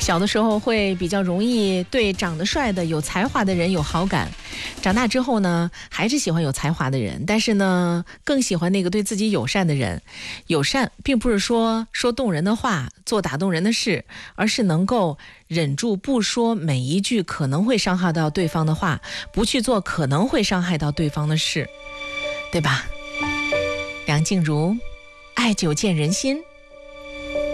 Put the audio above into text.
小的时候会比较容易对长得帅的、有才华的人有好感，长大之后呢，还是喜欢有才华的人，但是呢，更喜欢那个对自己友善的人。友善并不是说动人的话，做打动人的事，而是能够忍住不说每一句可能会伤害到对方的话，不去做可能会伤害到对方的事，对吧？梁静茹，爱久见人心。